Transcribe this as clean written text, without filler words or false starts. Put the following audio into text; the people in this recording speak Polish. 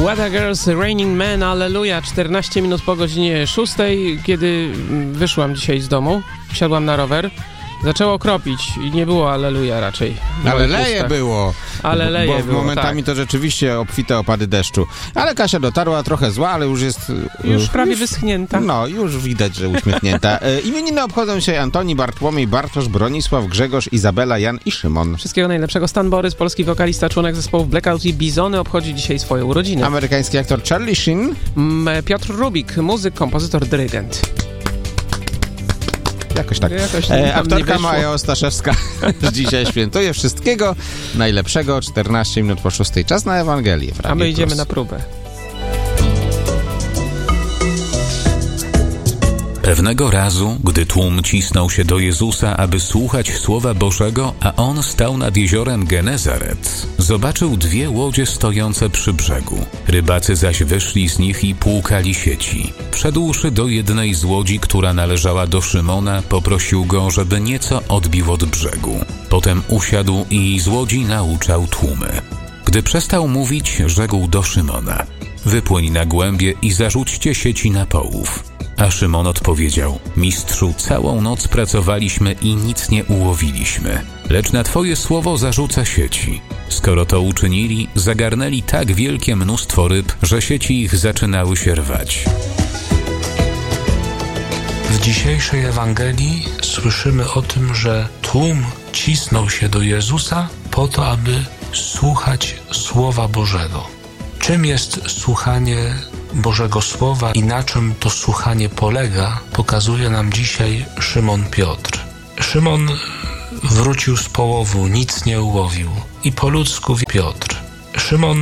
Weather Girls, Raining Man, Alleluja. 14 minut po godzinie 6, kiedy wyszłam dzisiaj z domu, wsiadłam na rower, zaczęło kropić i nie było Alleluja raczej. Ale leje było. Ale leje było, momentami tak. To rzeczywiście obfite opady deszczu. Ale Kasia dotarła trochę zła, ale już jest... Już prawie wyschnięta. No, już widać, że uśmiechnięta. Imieniny obchodzą się Antoni, Bartłomiej, Bartosz, Bronisław, Grzegorz, Izabela, Jan i Szymon. Wszystkiego najlepszego. Stan Borys, polski wokalista, członek zespołów Blackout i Bizony, obchodzi dzisiaj swoje urodziny. Amerykański aktor Charlie Sheen. Piotr Rubik, muzyk, kompozytor, dyrygent. Jakoś tak. Aktorka Maja Ostaszewska dzisiaj świętuje. Wszystkiego najlepszego. 14 minut po 6. Czas na Ewangelię. A my idziemy na próbę. Pewnego razu, gdy tłum cisnął się do Jezusa, aby słuchać Słowa Bożego, a On stał nad jeziorem Genezaret, zobaczył 2 łodzie stojące przy brzegu. Rybacy zaś wyszli z nich i płukali sieci. Wszedłszy do jednej z łodzi, która należała do Szymona, poprosił go, żeby nieco odbił od brzegu. Potem usiadł i z łodzi nauczał tłumy. Gdy przestał mówić, rzekł do Szymona: wypłyń na głębie i zarzućcie sieci na połów. A Szymon odpowiedział: Mistrzu, całą noc pracowaliśmy i nic nie ułowiliśmy, lecz na Twoje słowo zarzucę sieci. Skoro to uczynili, zagarnęli tak wielkie mnóstwo ryb, że sieci ich zaczynały się rwać. W dzisiejszej Ewangelii słyszymy o tym, że tłum cisnął się do Jezusa po to, aby słuchać Słowa Bożego. Czym jest słuchanie Bożego Słowa i na czym to słuchanie polega, pokazuje nam dzisiaj Szymon Piotr. Szymon wrócił z połowu, nic nie ułowił i po ludzku Piotr. Szymon